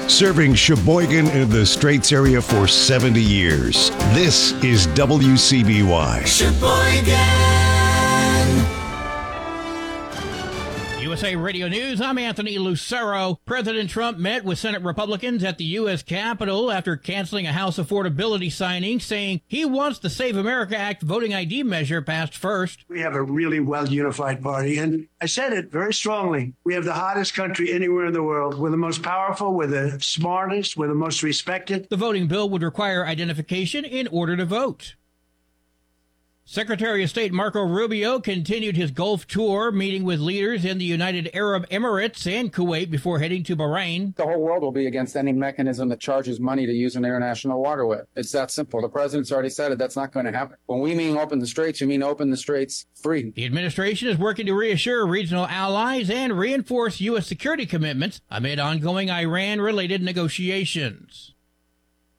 Serving Sheboygan and the Straits area for 70 years. This is WCBY. Sheboygan. USA Radio News, I'm Anthony Lucero. President Trump met with Senate Republicans at the U.S. Capitol after canceling a House affordability signing, saying he wants the Save America Act voting ID measure passed first. We have a really well-unified party, and I said it very strongly. We have the hottest country anywhere in the world. We're the most powerful, we're the smartest, we're the most respected. The voting bill would require identification in order to vote. Secretary of State Marco Rubio continued his Gulf tour, meeting with leaders in the United Arab Emirates and Kuwait before heading to Bahrain. The whole world will be against any mechanism that charges money to use an international waterway. It's that simple. The president's already said it. That's not going to happen. When we mean open the straits, we mean open the straits free. The administration is working to reassure regional allies and reinforce U.S. security commitments amid ongoing Iran-related negotiations.